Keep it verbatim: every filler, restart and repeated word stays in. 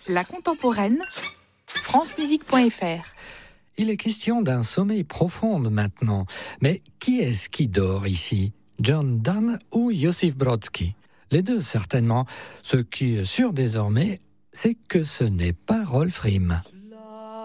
La contemporaine, francemusique point f r. Il est question d'un sommeil profond maintenant. Mais qui est-ce qui dort ici ? John Donne ou Iosif Brodski ? Les deux certainement. Ce qui est sûr désormais, c'est que ce n'est pas Rolf Rihm.